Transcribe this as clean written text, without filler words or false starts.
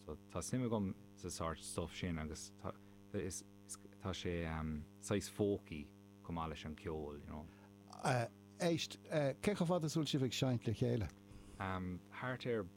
So tá simime gom sa sort stuff sin agus tá sé sais fócaí cumá leis an ceol, you know. Éist, cecha fad a súil si bheith seint le chéile? Thart ar